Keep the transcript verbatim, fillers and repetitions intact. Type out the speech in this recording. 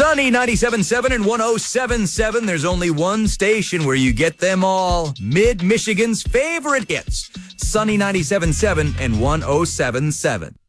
Sunny ninety-seven point seven and one oh seven point seven. There's only one station where you get them all. Mid-Michigan's favorite hits. Sunny ninety-seven point seven and one oh seven point seven.